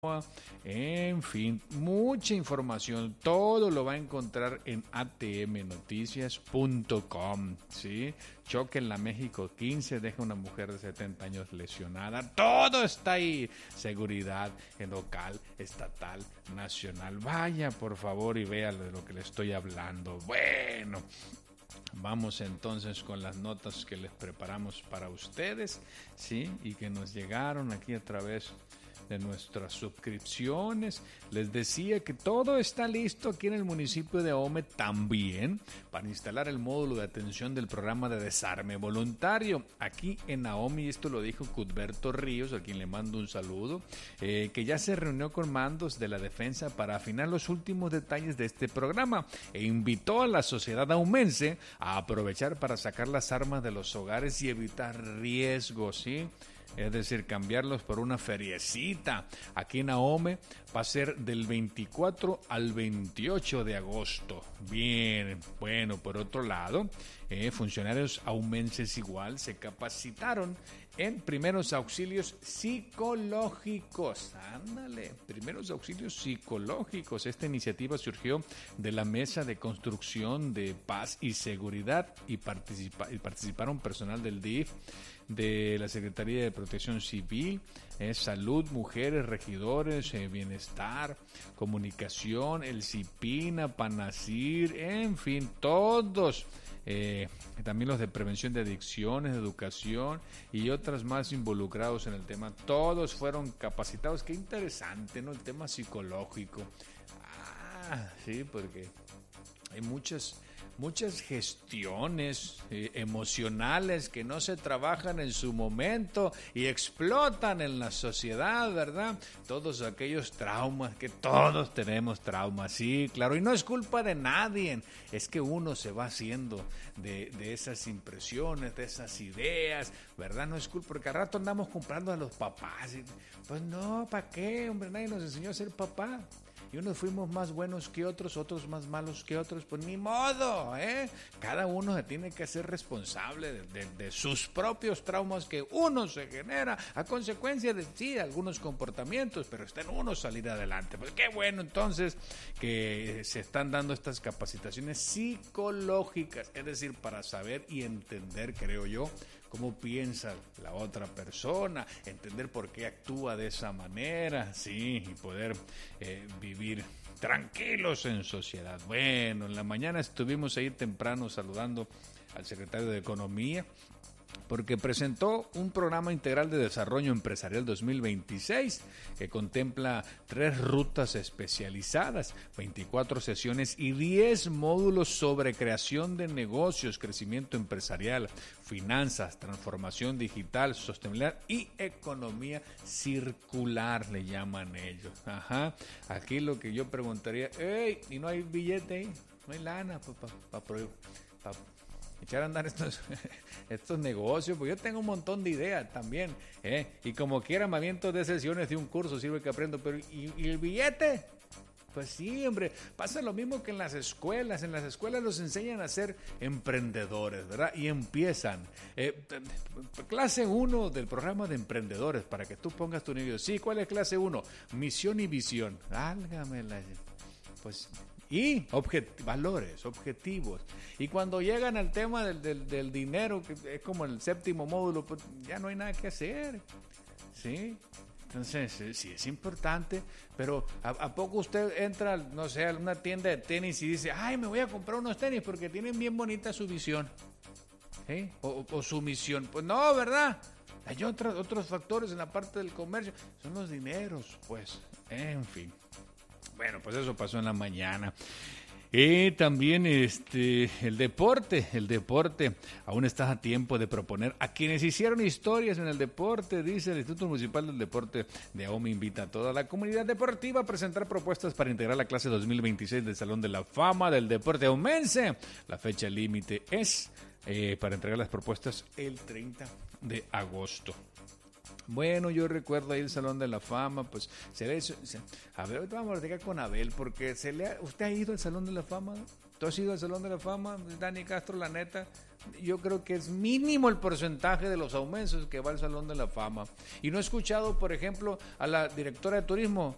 En fin, mucha información, todo lo va a encontrar en atmnoticias.com, ¿sí? Choque en la México 15, deja una mujer de 70 años lesionada, todo está ahí, seguridad local, estatal, nacional, vaya por favor y vea de lo que le estoy hablando. Bueno, vamos entonces con las notas que les preparamos para ustedes, ¿sí? Y que nos llegaron aquí a través de nuestras suscripciones. Les decía que todo está listo aquí en el municipio de Ahome también para instalar el módulo de atención del programa de desarme voluntario aquí en Ahome, y esto lo dijo Cuthberto Ríos, a quien le mando un saludo, que ya se reunió con mandos de la defensa para afinar los últimos detalles de este programa e invitó a la sociedad ahumense a aprovechar para sacar las armas de los hogares y evitar riesgos, ¿sí? Es decir, cambiarlos por una feriecita. Aquí en Ahome va a ser del 24 al 28 de agosto. Bien, bueno, por otro lado, funcionarios ahumenses igual se capacitaron en primeros auxilios psicológicos. Ándale, primeros auxilios psicológicos. Esta iniciativa surgió de la Mesa de Construcción de Paz y Seguridad y participaron personal del DIF, de la Secretaría de Protección Civil, Salud, Mujeres, Regidores, Bienestar, Comunicación, el CIPINA, PANACIR, en fin, todos. También los de prevención de adicciones, educación y otras más involucrados en el tema. Todos fueron capacitados. Qué interesante, ¿no? El tema psicológico. Sí, porque hay muchas gestiones emocionales que no se trabajan en su momento y explotan en la sociedad, ¿verdad? Todos aquellos traumas, que todos tenemos traumas, sí, claro, y no es culpa de nadie, es que uno se va haciendo de esas impresiones, de esas ideas, ¿verdad? No es culpa, porque al rato andamos comprando a los papás, y, pues no, ¿para qué? Hombre, nadie nos enseñó a ser papá. Y unos fuimos más buenos que otros, otros más malos que otros, pues ni modo, ¿eh? Cada uno se tiene que hacer responsable de sus propios traumas que uno se genera a consecuencia de, sí, algunos comportamientos, pero está en uno salir adelante. Pues qué bueno entonces que se están dando estas capacitaciones psicológicas, es decir, para saber y entender, creo yo, cómo piensa la otra persona, entender por qué actúa de esa manera, sí, y poder vivir tranquilos en sociedad. Bueno, en la mañana estuvimos ahí temprano saludando al secretario de Economía, porque presentó un programa integral de desarrollo empresarial 2026 que contempla 3 rutas especializadas, 24 sesiones y 10 módulos sobre creación de negocios, crecimiento empresarial, finanzas, transformación digital, sostenibilidad y economía circular, le llaman ellos. Ajá. Aquí lo que yo preguntaría, ¿y no hay billete ahí? No hay lana para echar a andar estos negocios, pues yo tengo un montón de ideas también, y como quiera me aviento de sesiones de un curso, sirve que aprendo, pero ¿y el billete? Pues sí, hombre, pasa lo mismo que en las escuelas los enseñan a ser emprendedores, ¿verdad? Y empiezan, clase 1 del programa de emprendedores, para que tú pongas tu nivel. Sí, ¿cuál es clase 1? Misión y visión, álgamela, pues... Y valores, objetivos. Y cuando llegan al tema del dinero, que es como el 7º módulo, pues ya no hay nada que hacer, ¿sí? Entonces, sí es importante, pero ¿a poco usted entra, no sé, a una tienda de tenis y dice, ay, me voy a comprar unos tenis porque tienen bien bonita su visión, ¿sí? O su misión? Pues no, ¿verdad? Hay otros factores en la parte del comercio, son los dineros, pues, en fin. Bueno, pues eso pasó en la mañana. Y también el deporte aún está a tiempo de proponer a quienes hicieron historias en el deporte, dice el Instituto Municipal del Deporte de Ahome, invita a toda la comunidad deportiva a presentar propuestas para integrar la clase 2026 del Salón de la Fama del Deporte Ahumense. La fecha límite es para entregar las propuestas el 30 de agosto. Bueno, yo recuerdo ahí el Salón de la Fama, pues a ver, ahorita vamos a platicar con Abel, porque ¿usted ha ido al Salón de la Fama? ¿Tú has ido al Salón de la Fama, Dani Castro? La neta, yo creo que es mínimo el porcentaje de los ahumenses que va al Salón de la Fama. Y no he escuchado, por ejemplo, a la directora de turismo,